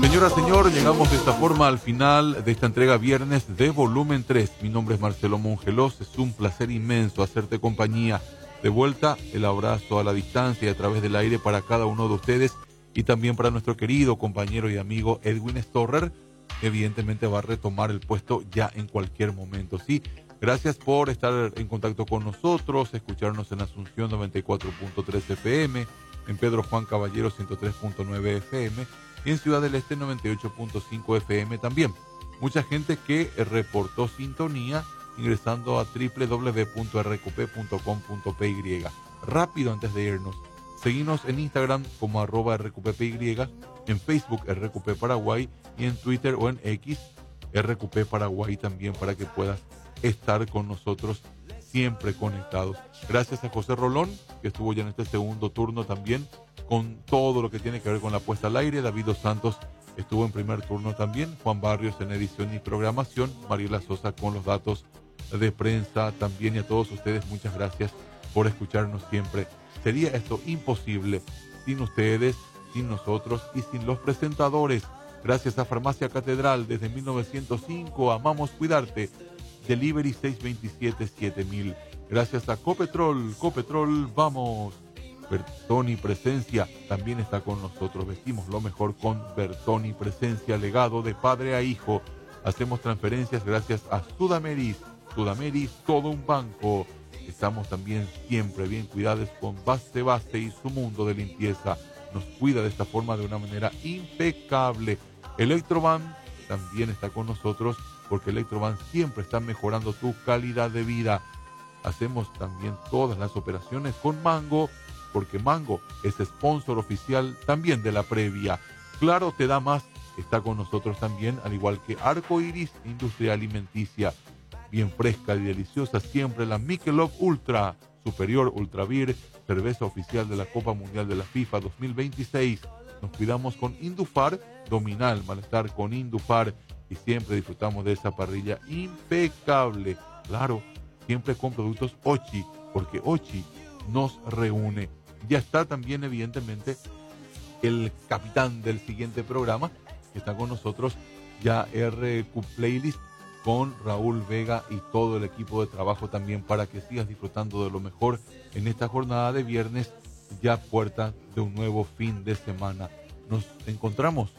Señora, señor, llegamos de esta forma al final de esta entrega viernes de volumen 3. Mi nombre es Marcelo Mongelos, es un placer inmenso hacerte compañía. De vuelta, el abrazo a la distancia y a través del aire para cada uno de ustedes y también para nuestro querido compañero y amigo Edwin Storrer, que evidentemente va a retomar el puesto ya en cualquier momento. Sí, gracias por estar en contacto con nosotros, escucharnos en Asunción 94.3 FM, en Pedro Juan Caballero 103.9 FM y en Ciudad del Este 98.5 FM también. Mucha gente que reportó sintonía ingresando a www.rqp.com.py. Rápido antes de irnos, seguinos en Instagram como @rqppy, en Facebook RQP Paraguay y en Twitter o en X RQP Paraguay también para que puedas estar con nosotros siempre conectados. Gracias a José Rolón, que estuvo ya en este segundo turno también con todo lo que tiene que ver con la puesta al aire. David Dos Santos estuvo en primer turno también. Juan Barrios en edición y programación. Mariela Sosa con los datos de prensa también. Y a todos ustedes, muchas gracias por escucharnos siempre. Sería esto imposible sin ustedes, sin nosotros y sin los presentadores. Gracias a Farmacia Catedral desde 1905. Amamos cuidarte. Delivery 627-7000. Gracias a Copetrol. Copetrol, vamos. Bertoni Presencia también está con nosotros. Vestimos lo mejor con Bertoni Presencia, legado de padre a hijo. Hacemos transferencias gracias a Sudameris. Sudameris, todo un banco. Estamos también siempre bien cuidados con Base y su mundo de limpieza. Nos cuida de esta forma de una manera impecable. Electroban también está con nosotros porque Electroban siempre está mejorando tu calidad de vida. Hacemos también todas las operaciones con Mango, porque Mango es sponsor oficial también de la previa. Claro, te da más, está con nosotros también, al igual que Arco Iris, industria alimenticia, bien fresca y deliciosa, siempre la Michelob Ultra, Superior Ultra Beer, cerveza oficial de la Copa Mundial de la FIFA 2026. Nos cuidamos con Indufar, domina el malestar con Indufar y siempre disfrutamos de esa parrilla impecable. Claro, siempre con productos Ochi, porque Ochi nos reúne. Ya está también, evidentemente, el capitán del siguiente programa, que está con nosotros, ya RQ Playlist, con Raúl Vega y todo el equipo de trabajo también, para que sigas disfrutando de lo mejor en esta jornada de viernes, ya puerta de un nuevo fin de semana. Nos encontramos